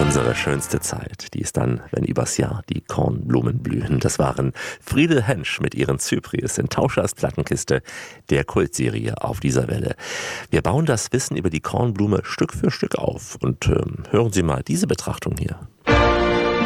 Unsere schönste Zeit, die ist dann, wenn übers Jahr die Kornblumen blühen. Das waren Friedel Hensch mit ihren Zypris in Tauschers Plattenkiste, der Kultserie auf dieser Welle. Wir bauen das Wissen über die Kornblume Stück für Stück auf und hören Sie mal diese Betrachtung hier.